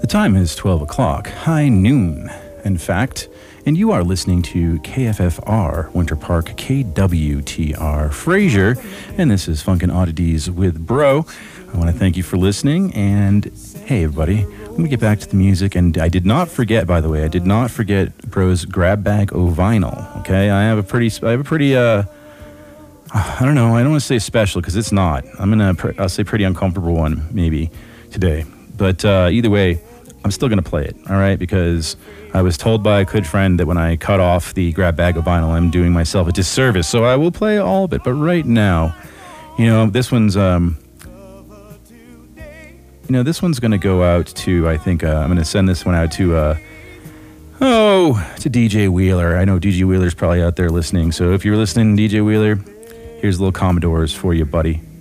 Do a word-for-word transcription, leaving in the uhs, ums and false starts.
The time is twelve o'clock, high noon, in fact, and you are listening to K F F R, Winter Park, K W T R, Fraser, and this is Funkin' Oddities with Bro. I want to thank you for listening, and hey, everybody, let me get back to the music, and I did not forget, by the way, I did not forget Bro's Grab Bag O Vinyl, okay? I have a pretty, I have a pretty, uh, I don't know, I don't want to say special, because it's not. I'm going to, I'll say pretty uncomfortable one, maybe, today. But uh, either way, I'm still going to play it, all right? Because I was told by a good friend that when I cut off the Grab Bag of Vinyl, I'm doing myself a disservice. So I will play all of it. But right now, you know, this one's, um, you know, this one's going to go out to, I think, uh, I'm going to send this one out to, uh, oh, to D J Wheeler. I know D J Wheeler's probably out there listening. So if you're listening, D J Wheeler, here's little Commodores for you, buddy.